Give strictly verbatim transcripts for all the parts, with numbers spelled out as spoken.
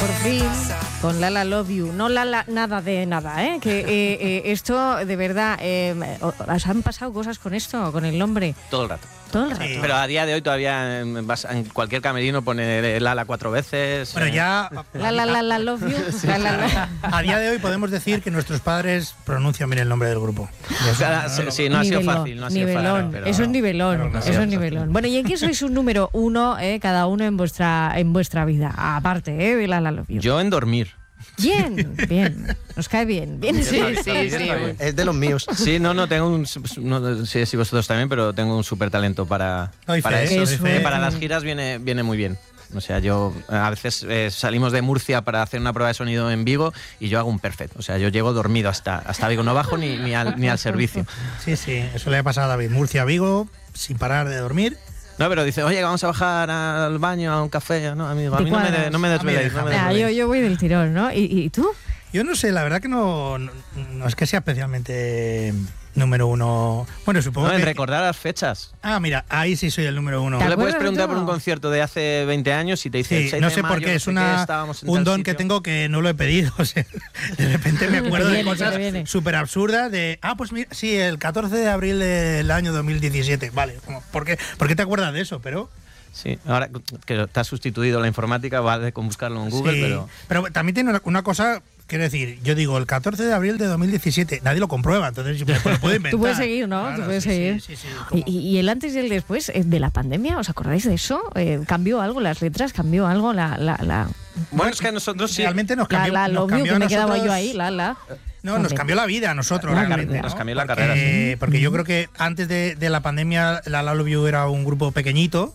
Por fin, con Lala Love You. No Lala nada de nada, ¿eh? Que eh, eh, esto, de verdad, eh, ¿os han pasado cosas con esto, con el nombre? Todo el rato. Todo el rato. Sí. Pero a día de hoy todavía en, en cualquier camerino pone Lala cuatro veces. Bueno, eh. ya... Lala, Lala Love You. Sí. La, la, la. A día de hoy podemos decir que nuestros padres pronuncian bien el nombre del grupo. Cada, sí, sí, no ha sido fácil. No ha sido nivelón. fácil, pero, eso es nivelón. pero no eso es nivelón. Bueno, ¿y en qué sois un número uno, eh, cada uno en vuestra, en vuestra vida? Aparte, ¿eh? De Lala Love You. Yo en dormir. Bien, bien. Nos cae bien. Bien, sí, sí, sí. Es de los míos. Sí, no, no, tengo un... No sé si vosotros también, pero tengo un súper talento para, Doy para fe, eso. doy fe. Para las giras viene, viene muy bien. O sea, yo a veces eh, salimos de Murcia para hacer una prueba de sonido en Vigo y yo hago un perfecto. O sea, yo llego dormido hasta, hasta Vigo, no bajo ni, ni, al, ni al servicio. Sí, sí, eso le ha pasado a David. Murcia, Vigo, sin parar de dormir. No, pero dice, oye, vamos a bajar al baño, a un café. No, amigo, a mí no me, de, no me desveléis. No me ah, yo, yo voy del tirón, ¿no? ¿Y, y tú? Yo no sé, la verdad que no, no, no es que sea especialmente número uno. Bueno, supongo no, que... en recordar las fechas. Ah, mira, ahí sí soy el número uno. Tú le puedes preguntar por un concierto de hace veinte años y te dice... Sí, no sé por qué, es una, un don que tengo que no lo he pedido. O sea, de repente me acuerdo de cosas súper absurdas de... Ah, pues mira, sí, el catorce de abril del año dos mil diecisiete. Vale, ¿por qué, ¿por qué te acuerdas de eso? Pero... Sí, ahora que te has sustituido la informática, vale con buscarlo en Google, sí, pero... Pero también tiene una, una cosa... Quiero decir, yo digo el catorce de abril de dos mil diecisiete, nadie lo comprueba, entonces yo me lo puedo inventar. Tú puedes seguir, ¿no? Claro, Tú puedes sí, seguir. Sí, sí, sí, y, y el antes y el después de la pandemia, ¿os acordáis de eso? Eh, ¿Cambió algo las letras? ¿Cambió algo la...? la, la... Bueno, es que a nosotros sí. Realmente nos cambió, la, la, nos cambió que a me nosotros, quedaba yo ahí, la, la. No, nos cambió la vida a nosotros, la realmente. Nos ¿no? cambió la porque, carrera, sí. Porque yo creo que antes de, de la pandemia, la Lala Love You era un grupo pequeñito.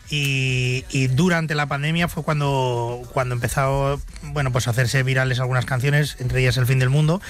Y, y durante la pandemia fue cuando, cuando empezó, bueno, pues a hacerse virales algunas canciones, entre ellas El fin del mundo.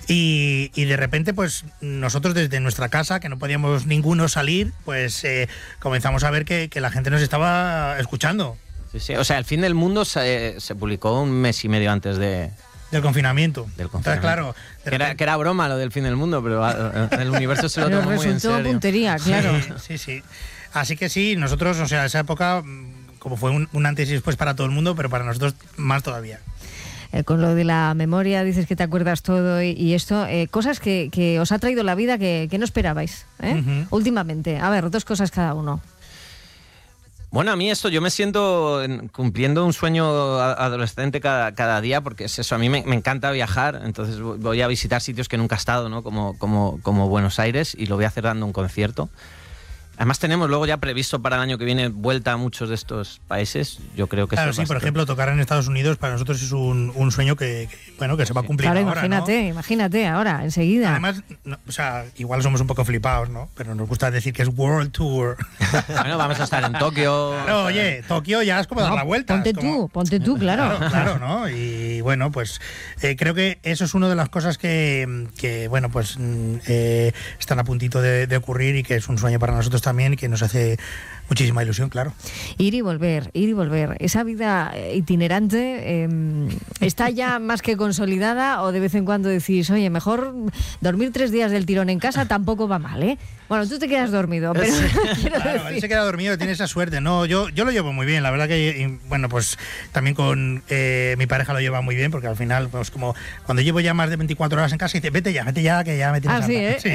Y, y de repente, pues nosotros desde nuestra casa, que no podíamos ninguno salir, pues eh, comenzamos a ver que, que la gente nos estaba escuchando. Sí, sí. O sea, El fin del mundo se, se publicó un mes y medio antes de... Del confinamiento. Del confinamiento. Entonces, claro. Que era, que era broma lo del fin del mundo, pero el universo se lo tomó muy en serio. Resultó puntería, claro. Sí, sí, sí. Así que sí, nosotros, o sea, esa época, como fue un, un antes y después para todo el mundo, pero para nosotros más todavía. Eh, con lo de la memoria, dices que te acuerdas todo y, y esto, eh, cosas que, que os ha traído la vida que, que no esperabais, ¿eh? Uh-huh. Últimamente. A ver, dos cosas cada uno. Bueno, a mí esto, yo me siento cumpliendo un sueño adolescente cada, cada día, porque es eso, a mí me, me encanta viajar, entonces voy a visitar sitios que nunca he estado, ¿no? Como, como, como Buenos Aires, y lo voy a hacer dando un concierto. Además tenemos luego ya previsto para el año que viene vuelta a muchos de estos países. Yo creo que claro, sí, por ejemplo, tocar en Estados Unidos para nosotros es un, un sueño que, que bueno que se va a cumplir claro, ahora, imagínate, ¿no? imagínate ahora, enseguida. Además, no, o sea, igual somos un poco flipados, ¿no? Pero nos gusta decir que es World Tour. Bueno, vamos a estar en Tokio. Claro, oye, Tokio ya es como no, dar la vuelta. Ponte como... tú, ponte tú, claro. Claro, claro, ¿no? Y bueno, pues eh, creo que eso es una de las cosas que, que bueno, pues eh, están a puntito de, de ocurrir y que es un sueño para nosotros también y que nos hace muchísima ilusión, claro. Ir y volver, ir y volver. ¿Esa vida itinerante eh, está ya más que consolidada o de vez en cuando decís, oye, mejor dormir tres días del tirón en casa tampoco va mal, ¿eh? Bueno, tú te quedas dormido, pero sí, quiero claro, decir... él se queda dormido, tiene esa suerte. No, yo, yo lo llevo muy bien, la verdad que, y, bueno, pues también con eh, mi pareja lo lleva muy bien, porque al final, pues como cuando llevo ya más de veinticuatro horas en casa, dice, vete ya, vete ya, que ya me tienes ah, sí, ¿eh? Sí.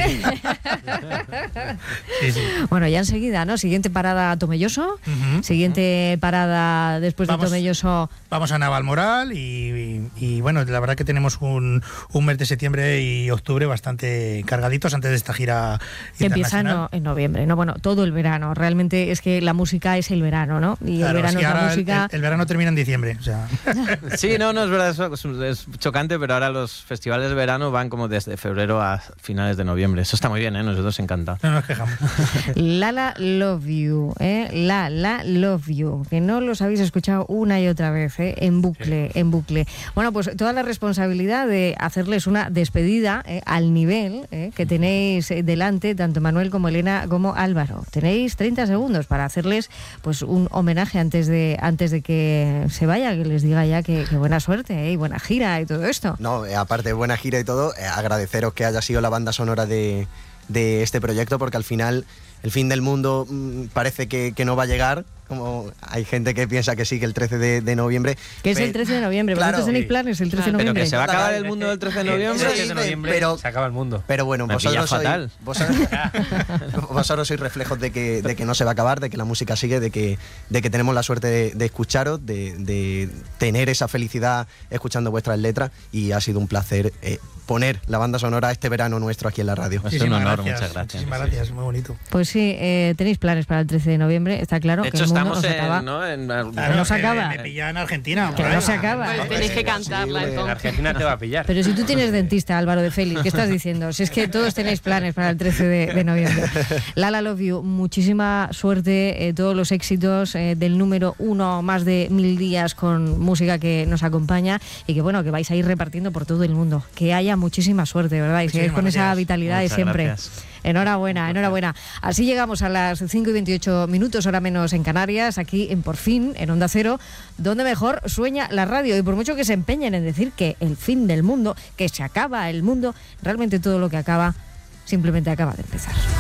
sí, sí. Bueno, ya enseguida, ¿no? Siguiente parada Tomelloso, uh-huh, siguiente uh-huh. parada después vamos, de Tomelloso. Vamos a Navalmoral y, y, y bueno, la verdad que tenemos un, un mes de septiembre y octubre bastante cargaditos antes de esta gira internacional. Empieza no, en noviembre, ¿no? Bueno, todo el verano. Realmente es que la música es el verano, ¿no? Y claro, el verano sí, es la música... El, el verano termina en diciembre, o sea. Sí, no, no es verdad, es, es chocante, pero ahora los festivales de verano van como desde febrero a finales de noviembre. Eso está muy bien, ¿eh? Nosotros encanta. No nos quejamos. Lala Love You, ¿eh? Lala Love You, que no los habéis escuchado una y otra vez, ¿eh? En bucle, sí. en bucle. Bueno, pues toda la responsabilidad de hacerles una despedida ¿eh? al nivel ¿eh? que tenéis delante, tanto Manuel como Elena como Álvaro. Tenéis treinta segundos para hacerles pues un homenaje antes de antes de que se vaya, que les diga ya que, que buena suerte ¿eh? y buena gira y todo esto. No, eh, aparte de buena gira y todo, eh, agradeceros que haya sido la banda sonora de, de este proyecto, porque al final el fin del mundo mmm, parece que, que no va a llegar. Como hay gente que piensa que sí, que el trece de noviembre. Que es el trece de noviembre, claro, vosotros tenéis planes el trece de Pero noviembre. que se va a acabar el mundo del trece de noviembre. Sí, El trece de noviembre pero- se acaba el mundo. Pero bueno, Me vosotros pilla sois, fatal. vosotros, vosotros sois reflejos de que, de que no se va a acabar, de que la música sigue, de que, de que tenemos la suerte de, de escucharos, de, de tener esa felicidad escuchando vuestras letras, y ha sido un placer eh, poner la banda sonora este verano nuestro aquí en la radio. Es un Muchísimas honor, gracias, muchas gracias. Muchísimas gracias, muy bonito. Pues sí, eh, tenéis planes para el trece de noviembre, está claro De que hecho, el mundo estamos no se acaba. en, ¿no? en, Claro, no se que acaba. Me, me pilla en Argentina. Que por no ahí. se acaba. Pues tenéis que cantarla Sí, En entonces. Argentina te va a pillar. Pero si tú tienes dentista, Álvaro de Félix, ¿qué estás diciendo? Si es que todos tenéis planes para el trece de noviembre. Lala Love You, muchísima suerte, eh, todos los éxitos eh, del número uno, más de mil días con música que nos acompaña, y que bueno, que vais a ir repartiendo por todo el mundo. Que haya muchísima suerte, ¿verdad? Y sigáis Muchísimas con esa gracias. vitalidad de Muchas siempre. gracias. Enhorabuena, enhorabuena. Así llegamos a las cinco y veintiocho minutos, hora menos en Canarias, aquí en Por Fin, en Onda Cero, donde mejor sueña la radio. Y por mucho que se empeñen en decir que el fin del mundo, que se acaba el mundo, realmente todo lo que acaba simplemente acaba de empezar.